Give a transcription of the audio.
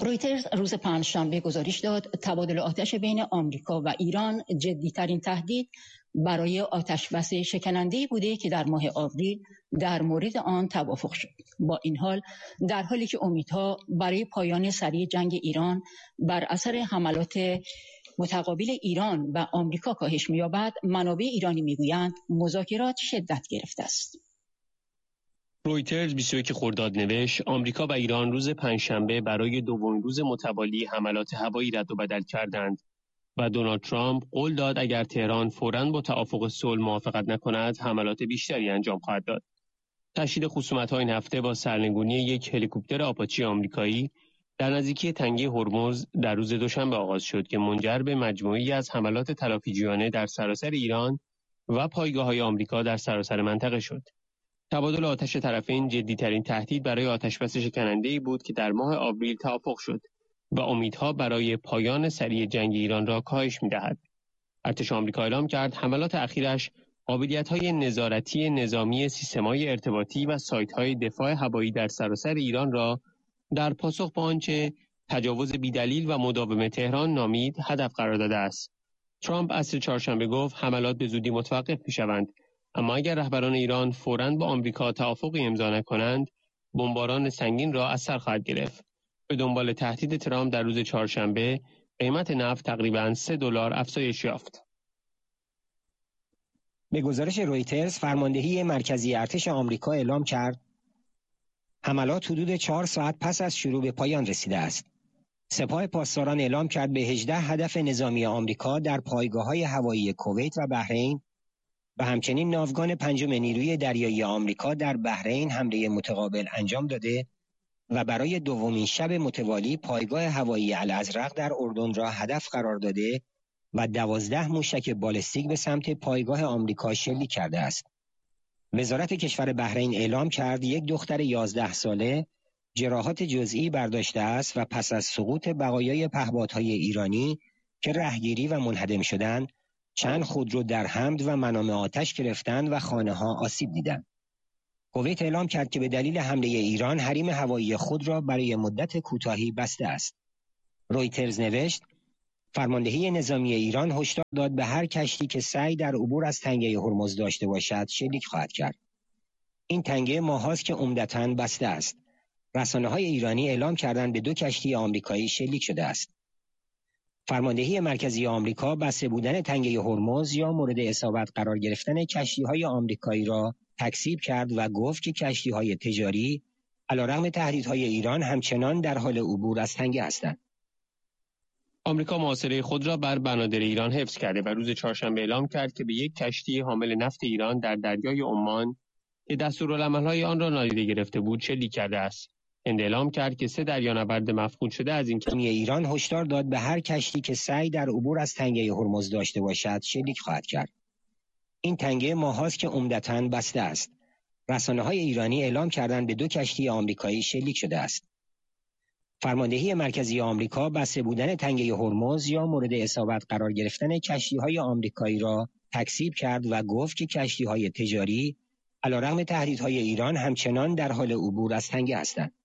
رویترز روز پنجشنبه گزارش داد تبادل آتش بین آمریکا و ایران جدی‌ترین تهدید برای آتشبس شکننده‌ای بوده که در ماه آوریل در مورد آن توافق شد. با این حال در حالی که امیدها برای پایان سریع جنگ ایران بر اثر حملات متقابل ایران و آمریکا کاهش می‌یابد، منابع ایرانی می‌گویند مذاکرات شدت گرفته است. رویترز 21 خرداد نوشت آمریکا و ایران روز پنجشنبه برای دومین روز متوالی حملات هوایی رد و بدل کردند و دونالد ترامپ قول داد اگر تهران فوراً با توافق صلح موافقت نکند حملات بیشتری انجام خواهد داد. تشدید خصومت‌ها این هفته با سرنگونی یک هلیکوپتر آپاچی آمریکایی در نزدیکی تنگه هرمز در روز دوشنبه آغاز شد که منجر به مجموعه‌ای از حملات تلافی‌جویانه در سراسر ایران و پایگاه‌های آمریکا در سراسر منطقه شد. تبادل آتش طرفین جدی‌ترین تهدید برای آتشبس شکننده‌ای بود که در ماه آوریل توافق شد و امیدها برای پایان سریع جنگ ایران را کاهش می‌دهد. ارتش آمریکا اعلام کرد حملات اخیرش قابلیت‌های نظارتی نظامی سیستم‌های ارتباطی و سایت‌های دفاع هوایی در سراسر ایران را در پاسخ به آنچه تجاوز بی‌دلیل و مداوم تهران نامید هدف قرار داده است. ترامپ عصر چهارشنبه گفت حملات به زودی متوقف می‌شوند، اما اگر رهبران ایران فوراً با آمریکا توافقی امضا نکنند، بمباران سنگین را از سر خواهد گرفت. به دنبال تهدید ترامپ در روز چهارشنبه، قیمت نفت تقریباً $3 افزایش یافت. به گزارش رویترز، فرماندهی مرکزی ارتش آمریکا اعلام کرد حملات حدود 4 ساعت پس از شروع به پایان رسیده است. سپاه پاسداران اعلام کرد به 18 هدف نظامی آمریکا در پایگاه‌های هوایی کویت و بحرین و همچنین ناوگان پنجم نیروی دریایی آمریکا در بحرین حمله متقابل انجام داده و برای دومین شب متوالی پایگاه هوایی الازرق در اردن را هدف قرار داده و 12 موشک بالستیک به سمت پایگاه آمریکا شلیک کرده است. وزارت کشور بحرین اعلام کرد یک دختر 11 ساله جراحات جزئی برداشته است و پس از سقوط بقایای پهپادهای ایرانی که رهگیری و منهدم شدند، چند خودرو در حمد و منامه آتش گرفتند و خانه‌ها آسیب دیدند. کویت اعلام کرد که به دلیل حمله ایران حریم هوایی خود را برای مدت کوتاهی بسته است. رویترز نوشت فرماندهی نظامی ایران هشدار داد به هر کشتی که سعی در عبور از تنگه هرمز داشته باشد شلیک خواهد کرد. این تنگه ماهاست که عمدتاً بسته است. رسانه‌های ایرانی اعلام کردند به 2 کشتی آمریکایی شلیک شده است. فرماندهی مرکزی آمریکا بسته بودن تنگه هرمز یا مورد اصابت قرار گرفتن کشتی‌های آمریکایی را تکذیب کرد و گفت که کشتی‌های تجاری علیرغم تهدیدهای ایران همچنان در حال عبور از تنگه هستند. آمریکا محاصره خود را بر بنادر ایران حفظ کرده و روز چهارشنبه اعلام کرد که به یک کشتی حامل نفت ایران در دریای عمان که دستورالعمل‌های آن را نادیده گرفته بود شلیک کرده است. هند اعلام کرد که 3 دریانورد مفقود شده از این کشتی ایران هشدار داد به هر کشتی که سعی در عبور از تنگه هرمز داشته باشد شلیک خواهد کرد. این تنگه ماهاست که عمدتاً بسته است. رسانه‌های ایرانی اعلام کردند به 2 کشتی آمریکایی شلیک شده است. فرماندهی مرکزی آمریکا بسته بودن تنگه هرمز یا مورد اصابت قرار گرفتن کشتی‌های آمریکایی را تکذیب کرد و گفت که کشتی‌های تجاری علیرغم تهدیدهای ایران همچنان در حال عبور از تنگه هستند.